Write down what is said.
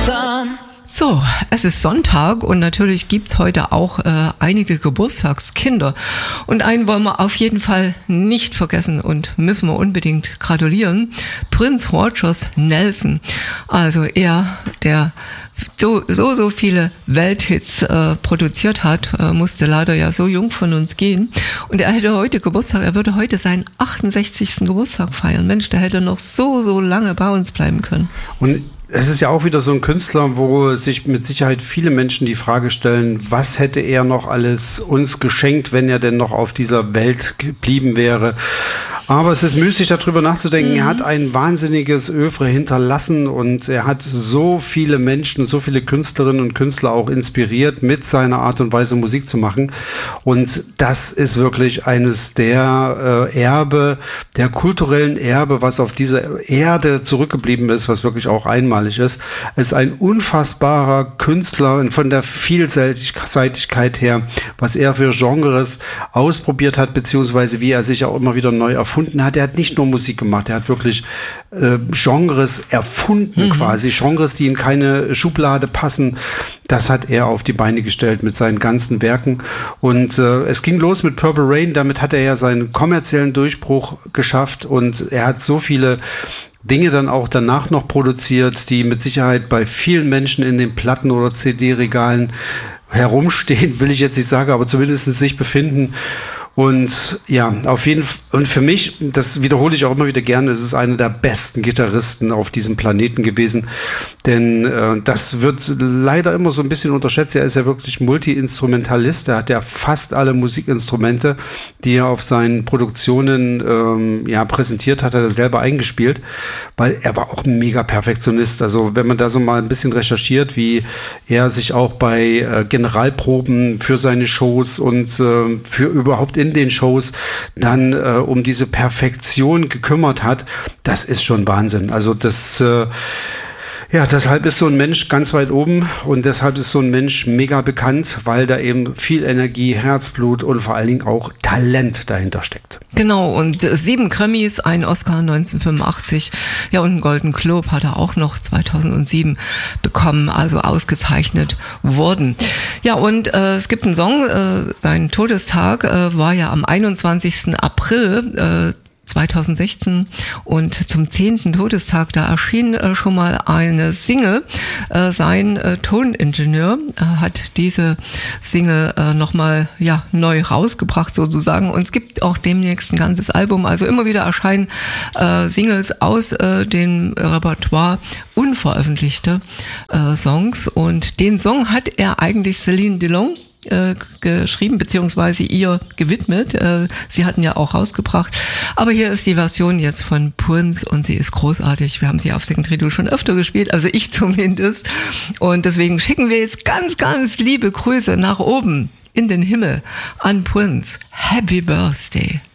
So, es ist Sonntag und natürlich gibt's heute auch einige Geburtstagskinder. Und einen wollen wir auf jeden Fall nicht vergessen und müssen wir unbedingt gratulieren. Prince Rogers Nelson. Also er, der so viele Welthits produziert hat, musste leider ja so jung von uns gehen. Und er hätte heute Geburtstag, er würde heute seinen 68. Geburtstag feiern. Mensch, der hätte noch so lange bei uns bleiben können. Und es ist ja auch wieder so ein Künstler, wo sich mit Sicherheit viele Menschen die Frage stellen, was hätte er noch alles uns geschenkt, wenn er denn noch auf dieser Welt geblieben wäre. Aber es ist müßig, darüber nachzudenken. Er hat ein wahnsinniges Œuvre hinterlassen und er hat so viele Menschen, so viele Künstlerinnen und Künstler auch inspiriert, mit seiner Art und Weise Musik zu machen. Und das ist wirklich eines der der kulturellen Erbe, was auf dieser Erde zurückgeblieben ist, was wirklich auch einmalig ist. Es ist ein unfassbarer Künstler von der Vielseitigkeit her, was er für Genres ausprobiert hat, beziehungsweise wie er sich auch immer wieder neu erfunden hat. Er hat nicht nur Musik gemacht, er hat wirklich Genres erfunden quasi, Genres, die in keine Schublade passen. Das hat er auf die Beine gestellt mit seinen ganzen Werken. Und es ging los mit Purple Rain, damit hat er ja seinen kommerziellen Durchbruch geschafft und er hat so viele Dinge dann auch danach noch produziert, die mit Sicherheit bei vielen Menschen in den Platten- oder CD-Regalen herumstehen, will ich jetzt nicht sagen, aber zumindest sich befinden. Und ja, auf jeden Fall, und für mich, das wiederhole ich auch immer wieder gerne, es ist einer der besten Gitarristen auf diesem Planeten gewesen, denn das wird leider immer so ein bisschen unterschätzt. Er ist ja wirklich Multi-Instrumentalist, er hat ja fast alle Musikinstrumente, die er auf seinen Produktionen präsentiert hat, er selber eingespielt, weil er war auch ein mega Perfektionist. Also wenn man da so mal ein bisschen recherchiert, wie er sich auch bei Generalproben für seine Shows und für überhaupt in den Shows dann um diese Perfektion gekümmert hat, das ist schon Wahnsinn. Also das deshalb ist so ein Mensch ganz weit oben und deshalb ist so ein Mensch mega bekannt, weil da eben viel Energie, Herzblut und vor allen Dingen auch Talent dahinter steckt. Genau, und 7 Grammys, ein Oscar 1985, ja, und einen Golden Globe hat er auch noch 2007 bekommen, also ausgezeichnet worden. Ja, und es gibt einen Song, sein Todestag war ja am 21. April 2016 und zum 10. Todestag, da erschien schon mal eine Single. Sein Toningenieur hat diese Single nochmal neu rausgebracht sozusagen und es gibt auch demnächst ein ganzes Album, also immer wieder erscheinen Singles aus dem Repertoire unveröffentlichte Songs und den Song hat er eigentlich Céline Dion geschrieben, beziehungsweise ihr gewidmet. Sie hatten ja auch rausgebracht. Aber hier ist die Version jetzt von Prince und sie ist großartig. Wir haben sie auf Second schon öfter gespielt, also ich zumindest. Und deswegen schicken wir jetzt ganz liebe Grüße nach oben in den Himmel an Prince. Happy Birthday.